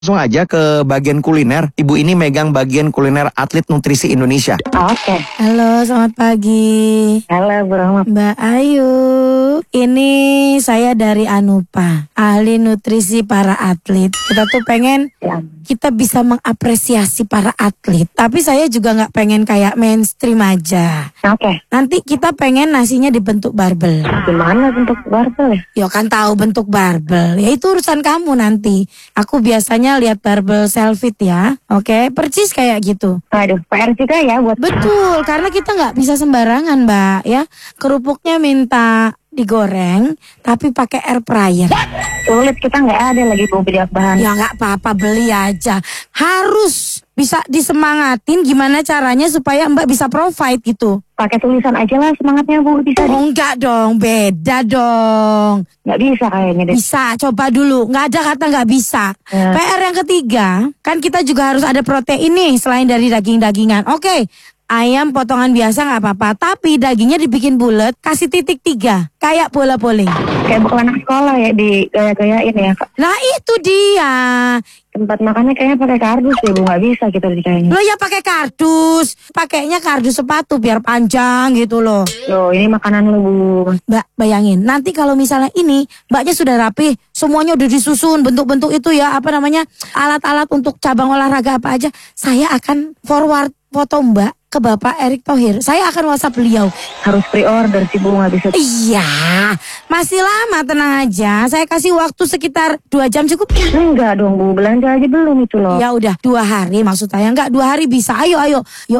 Langsung aja ke bagian kuliner. Ibu ini megang bagian kuliner Atlet Nutrisi Indonesia. Oke. Halo, selamat pagi. Halo, Bu Rahma. Mbak Ayu. Ini saya dari Anupa, ahli nutrisi para atlet. Kita tuh pengen kita bisa mengapresiasi para atlet. Tapi saya juga nggak pengen kayak mainstream aja. Oke. Nanti kita pengen nasinya dibentuk barbel. Gimana bentuk barbel ya? Ya kan tahu bentuk barbel. Ya itu urusan kamu nanti. Aku biasanya lihat barbel selfie ya. Oke, percis kayak gitu. Aduh, PR juga ya buat... Betul, karena kita nggak bisa sembarangan, Mbak, ya. Kerupuknya minta digoreng, tapi pakai air fryer. Sulit, kita nggak ada lagi beli bahan. Ya nggak apa-apa, beli aja. Harus bisa disemangatin gimana caranya supaya Mbak bisa provide gitu. Pakai tulisan aja lah semangatnya, Bu. Bisa Oh enggak dong, beda dong. Nggak bisa kayaknya deh. Bisa, coba dulu. Nggak ada kata nggak bisa. Ya. PR yang ketiga, kan kita juga harus ada protein nih selain dari daging-dagingan. Oke, ayam potongan biasa nggak apa-apa, tapi dagingnya dibikin bulat, kasih titik 3, kayak bola bowling. Kayak bukan anak sekolah ya, digaya-gayain ya. Nah itu dia. Tempat makannya kayaknya pakai kardus ya, Bu. Nggak bisa kita kayaknya. Lo ya pakai kardus, pakainya kardus sepatu biar panjang gitu loh. Loh, ini makanan lu, Bu. Mbak, bayangin, nanti kalau misalnya ini Mbaknya sudah rapi, semuanya udah disusun, bentuk-bentuk itu ya, apa namanya, alat-alat untuk cabang olahraga apa aja, saya akan forward foto Mbak ke Bapak Erick Thohir. Saya akan WhatsApp beliau. Harus pre-order sih, Bu. Nggak bisa. Iya, masih lama, tenang aja. Saya kasih waktu sekitar 2 jam cukup. Enggak dong, Bu. Belanja aja belum itu loh. Ya udah 2 hari maksud saya. Enggak, 2 hari bisa. Ayo. Yo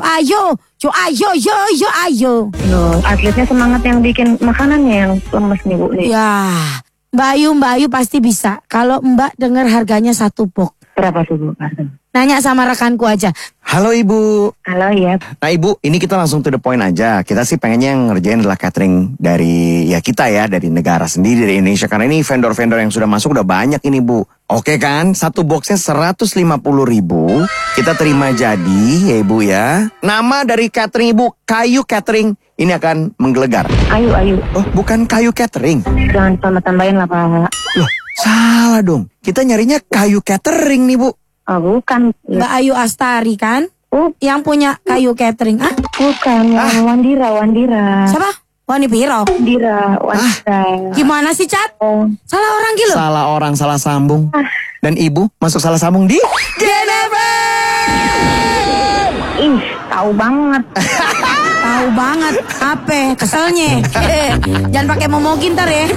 ayo. Loh, atletnya semangat yang bikin makanannya yang lemes nih, Bu. Nih. Ya, Mbak Ayu pasti bisa. Kalau Mbak dengar harganya 1 box. Berapa tuh, Bu? Nanya sama rekanku aja. Halo Ibu. Halo, ya. Nah Ibu, ini kita langsung to the point aja. Kita sih pengennya yang ngerjain adalah catering dari kita ya, dari negara sendiri, dari Indonesia. Karena ini vendor-vendor yang sudah masuk udah banyak ini Bu. Oke kan, 1 boxnya 150.000. Kita terima jadi ya Ibu ya. Nama dari catering Ibu, Kayu Catering. Ini akan menggelegar. Ayu. Oh, bukan Kayu Catering. Jangan tambah-tambahin lah, Pak. Loh, salah dong. Kita nyarinya Kayu Catering nih Bu. Oh, bukan. Mbak Ayu Astari kan? Yang punya Kayu Catering. Ah? Bukan, yang Wandira. Siapa? Wani Piro. Wandira. Gimana sih, Cat? Oh. Salah orang gitu. Salah orang, salah sambung. Dan Ibu masuk salah sambung di Genever. Ih, tahu banget. Tahu banget. Apa? Keselnya. Jangan pakai momogin ntar ya.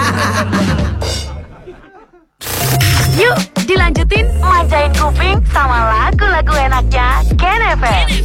Yuk, dilanjutin manjain kuping sama